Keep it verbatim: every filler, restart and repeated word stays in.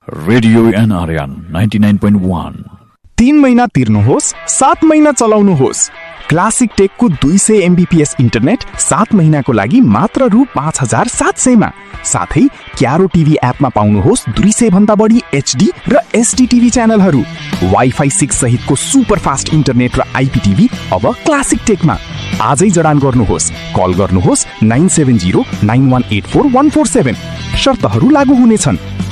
Radio NRN ninety nine point one. तीन महिना तिर्नुहोस्, सात महिना चलाउनुहोस्। क्लासिक टेकको दुई सय एमबीपीएस इन्टरनेट सात महिनाको लागि मात्र रु पाँच हजार सात सयमा। साथै क्यारो टिभी एपमा पाउनुहोस् दुई सय भन्दा बढी एचडी र एसडी टिभी च्यानलहरू। वाइफाई सिक्स सहितको सुपर फास्ट इन्टरनेट र आइपीटिभी अब क्लासिक टेकमा। आजै जडान गर्नुहोस्। कल गर्नुहोस् nine seven zero nine one eight four one four seven. शर्तहरू लागू हुनेछन्।